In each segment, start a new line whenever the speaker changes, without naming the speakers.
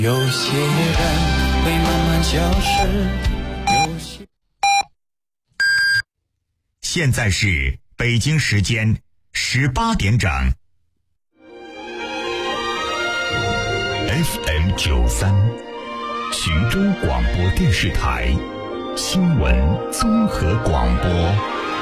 有些人会慢慢消失。
现在是北京时间18点整。FM 93，徐州广播电视台新闻综合广播。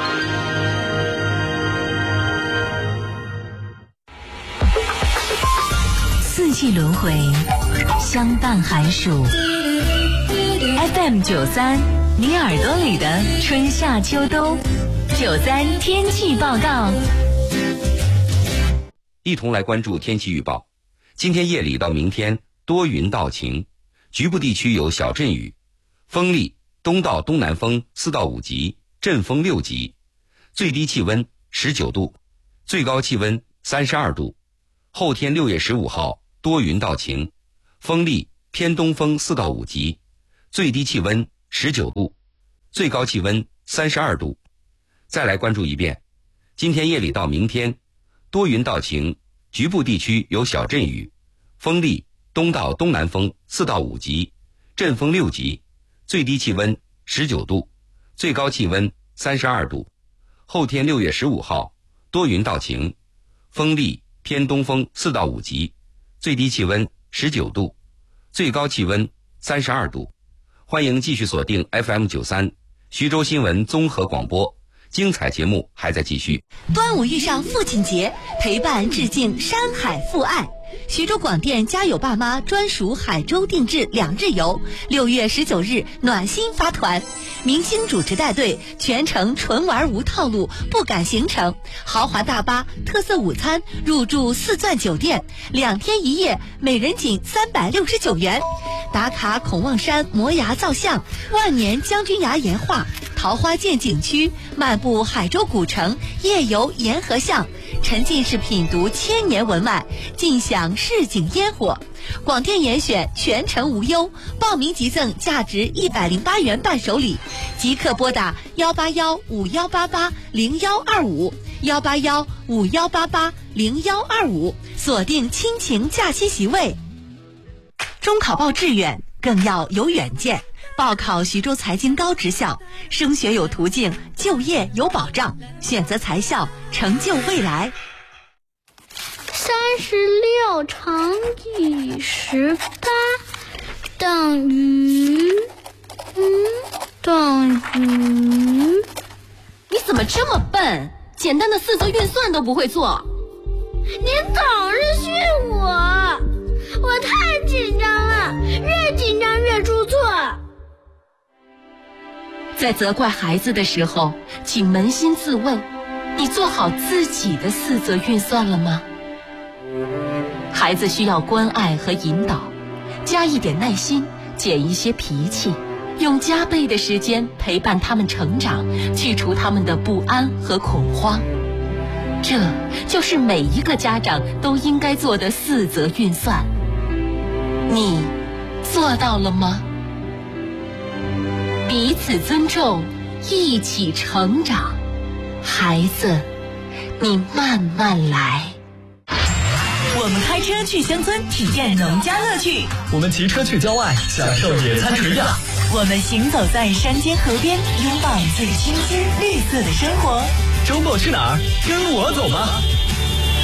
四季轮回，相伴寒暑。FM 93，你耳朵里的春夏秋冬。93天气报告。
一同来关注天气预报。今天夜里到明天多云到晴，局部地区有小阵雨，风力东到东南风4到5级，阵风6级，最低气温19度，最高气温32度。后天6月15号多云到晴，风力偏东风4到5级，最低气温19度，最高气温32度。再来关注一遍，今天夜里到明天多云到晴，局部地区有小阵雨，风力东到东南风4到5级，阵风6级，最低气温19度，最高气温32度。后天6月15号多云到晴，风力偏东风4到5级，最低气温19度，最高气温32度。欢迎继续锁定 FM 93徐州新闻综合广播，精彩节目还在继续。
端午遇上父亲节，陪伴致敬山海父爱。徐州广电家有爸妈专属海州定制2日游，6月19日暖心发团，明星主持带队，全程纯玩无套路，不赶行程，豪华大巴、特色午餐，入住4钻酒店，2天1夜，每人仅369元。打卡孔望山摩崖造像、万年将军崖岩画、桃花涧景区，漫步海州古城，夜游沿河巷，沉浸式品读千年文脉，尽享市井烟火。广电严选全程无忧，报名即赠价值108元伴手礼，即刻拨打18151880125，18151880125，锁定亲情假期席位。中考报志愿更要有远见，报考徐州财经高职校，升学有途径，就业有保障，选择财校，成就未来。
36乘以18等于
你怎么这么笨？简单的4则运算都不会做。
您总是训我太紧张了，越紧张越出错。
在责怪孩子的时候，请扪心自问，你做好自己的4则运算了吗？孩子需要关爱和引导，加一点耐心，减一些脾气，用加倍的时间陪伴他们成长，去除他们的不安和恐慌。这就是每一个家长都应该做的4则运算。你做到了吗？彼此尊重，一起成长。孩子，你慢慢来。
我们开车去乡村，体验农家乐趣；
我们骑车去郊外，享受野餐垂钓；
我们行走在山间河边，拥抱最清新绿色的生活。
周末去哪儿？跟我走吧！